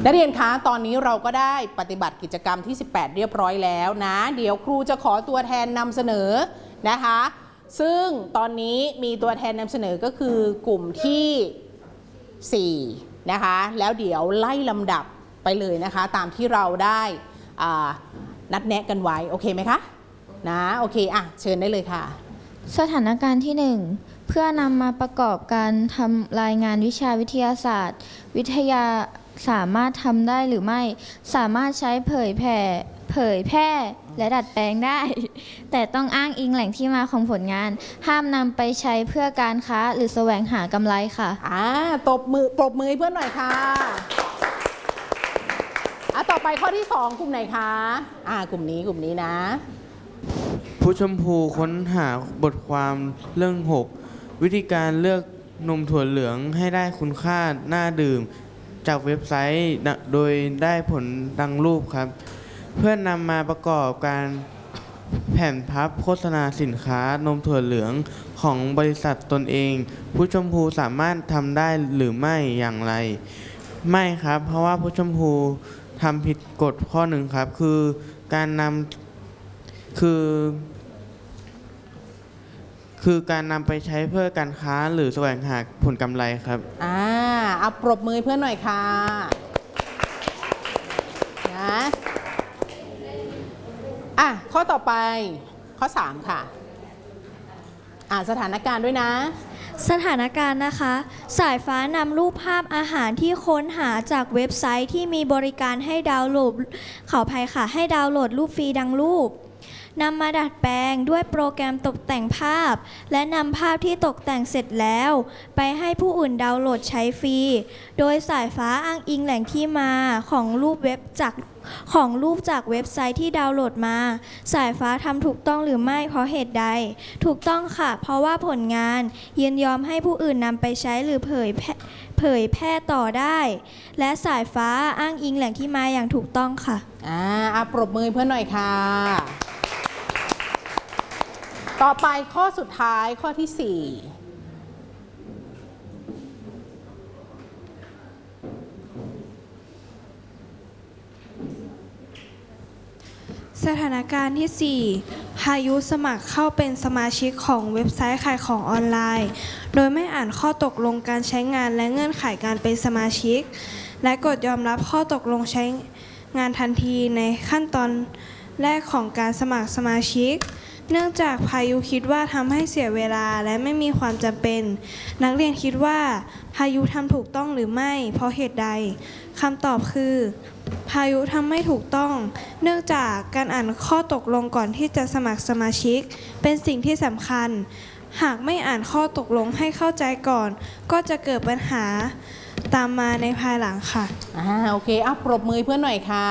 นักเรียนคะตอนนี้เราก็ได้ปฏิบัติกิจกรรมที่18เรียบร้อยแล้วนะเดี๋ยวครูจะขอตัวแทนนำเสนอนะคะซึ่งตอนนี้มีตัวแทนนำเสนอก็คือกลุ่มที่4นะคะแล้วเดี๋ยวไล่ลำดับไปเลยนะคะตามที่เราได้นัดแนะกันไว้โอเคไหมคะนะโอเคอ่ะเชิญได้เลยค่ะสถานการณ์ที่1เพื่อนำมาประกอบการทำรายงานวิชาวิทยาศาสตร์วิทยาสามารถทำได้หรือไม่สามารถใช้เผยแพร่และดัดแปลงได้แต่ต้องอ้างอิงแหล่งที่มาของผลงานห้ามนำไปใช้เพื่อการค้าหรือแสวงหากำไรค่ะปรบมือให้เพื่อนหน่อยค่ะต่อไปข้อที่2กลุ่มไหนคะกลุ่มนี้นะผู้ชมพูค้นหาบทความเรื่อง6วิธีการเลือกนมถั่วเหลืองให้ได้คุณค่าน่าดื่มจากเว็บไซต์โดยได้ผลดังรูปครับเพื่อนำมาประกอบการแผ่นพับโฆษณาสินค้านมถั่วเหลืองของบริษัทตนเองผู้ชมพูสามารถทำได้หรือไม่อย่างไรไม่ครับเพราะว่าผู้ชมพูทำผิดกฎข้อหนึ่งครับคือการนำไปใช้เพื่อการค้าหรือแสวงหาผลกำไรครับเอาปรบมือเพื่อนหน่อยค่ะนะข้อต่อไปข้อ3ค่ะสถานการณ์ด้วยนะสถานการณ์นะคะสายฟ้านำรูปภาพอาหารที่ค้นหาจากเว็บไซต์ที่มีบริการให้ดาวน์โหลดให้ดาวน์โหลดรูปฟรีดังรูปนำมาดัดแปลงด้วยโปรแกรมตกแต่งภาพและนำภาพที่ตกแต่งเสร็จแล้วไปให้ผู้อื่นดาวน์โหลดใช้ฟรีโดยสายฟ้าอ้างอิงแหล่งที่มาของรูปจากเว็บไซต์ที่ดาวน์โหลดมาสายฟ้าทำถูกต้องหรือไม่เพราะเหตุใดถูกต้องค่ะเพราะว่าผลงานยินยอมให้ผู้อื่นนำไปใช้หรือเผยแพร่ต่อได้และสายฟ้าอ้างอิงแหล่งที่มาอย่างถูกต้องค่ะปรบมือเพื่อนหน่อยค่ะต่อไปข้อสุดท้ายข้อที่4 สถานการณ์ที่4พายุสมัครเข้าเป็นสมาชิกของเว็บไซต์ขายของออนไลน์โดยไม่อ่านข้อตกลงการใช้งานและเงื่อนไขการเป็นสมาชิกและกดยอมรับข้อตกลงใช้งานทันทีในขั้นตอนแรกของการสมัครสมาชิกเนื่องจากพายุคิดว่าทำให้เสียเวลาและไม่มีความจำเป็นนักเรียนคิดว่าพายุทำถูกต้องหรือไม่เพราะเหตุใดคำตอบคือพายุทำไม่ถูกต้องเนื่องจากการอ่านข้อตกลงก่อนที่จะสมัครสมาชิกเป็นสิ่งที่สำคัญหากไม่อ่านข้อตกลงให้เข้าใจก่อนก็จะเกิดปัญหาตามมาในภายหลังค่ะโอเคปรบมือเพื่อนหน่อยค่ะ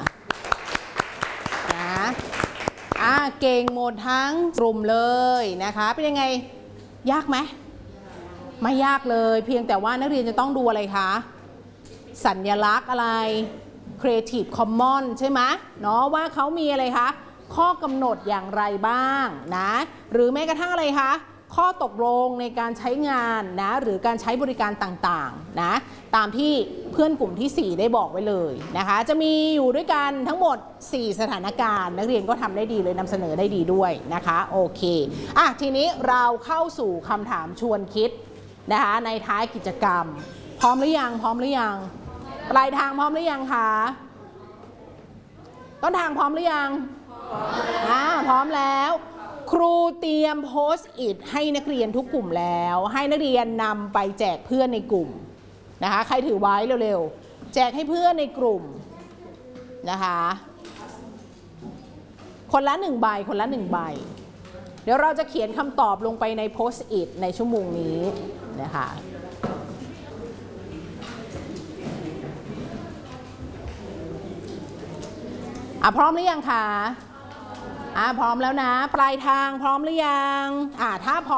เก่งหมดทั้งกลุ่มเลยนะคะเป็นยังไงยากไหมไม่ยากเลยเพียงแต่ว่านักเรียนจะต้องดูอะไรคะสัญลักษณ์อะไร Creative Commons ใช่ไหมเนาะว่าเขามีอะไรคะข้อกำหนดอย่างไรบ้างนะหรือแม้กระทั่งอะไรคะข้อตกลงในการใช้งานนะหรือการใช้บริการต่างๆนะตามที่เพื่อนกลุ่มที่4ได้บอกไว้เลยนะคะจะมีอยู่ด้วยกันทั้งหมด4สถานการณ์นักเรียนก็ทำได้ดีเลยนำเสนอได้ดีด้วยนะคะโอเคทีนี้เราเข้าสู่คำถามชวนคิดนะคะในท้ายกิจกรรมพร้อมหรือยังปลายทางพร้อมหรือยังคะต้นทางพร้อมหรือยังพร้อมแล้วครูเตรียมโพสต์อิทให้นักเรียนทุกกลุ่มแล้วให้นักเรียนนำไปแจกเพื่อนในกลุ่มนะคะใครถือไว้เร็วๆแจกให้เพื่อนในกลุ่มนะคะคนละ1 ใบเดี๋ยวเราจะเขียนคำตอบลงไปในโพสต์อิทในชั่วโมงนี้นะคะพร้อมหรือยังคะพร้อมแล้วนะปลายทางพร้อมหรือยังถ้าพร้อม